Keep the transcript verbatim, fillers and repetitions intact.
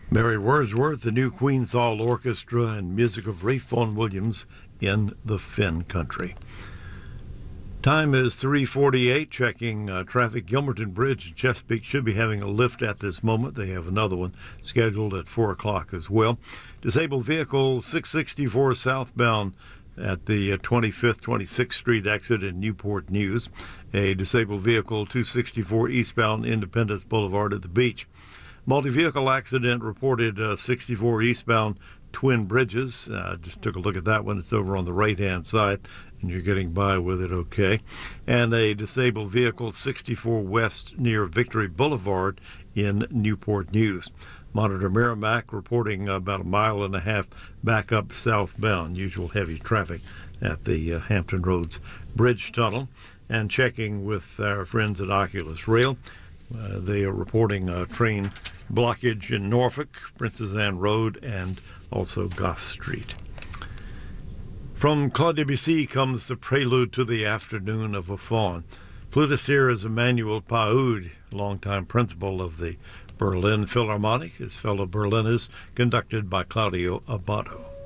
Mary Wordsworth, the new Queen's Hall Orchestra, and music of Ralph Vaughan Williams in the Fen Country. Time is three forty-eight, checking uh, traffic. Gilmerton Bridge in Chesapeake should be having a lift at this moment. They have another one scheduled at four o'clock as well. Disabled vehicle six sixty-four southbound at the uh, twenty-fifth, twenty-sixth Street exit in Newport News. A disabled vehicle two sixty-four eastbound Independence Boulevard at the beach. Multi-vehicle accident reported uh, sixty-four eastbound Twin Bridges. Uh, just took a look at that one. It's over on the right-hand side, and you're getting by with it okay. And a disabled vehicle sixty-four west near Victory Boulevard in Newport News. Monitor Merrimack reporting about a mile and a half back up southbound. Usual heavy traffic at the uh, Hampton Roads Bridge Tunnel. And checking with our friends at Oculus Rail, uh, they are reporting a train blockage in Norfolk, Princess Anne Road, and also Gough Street. From Claude Debussy comes the prelude to the afternoon of a faun. Flutist here is Emmanuel Paoud, longtime principal of the Berlin Philharmonic. His fellow Berliners, conducted by Claudio Abbado.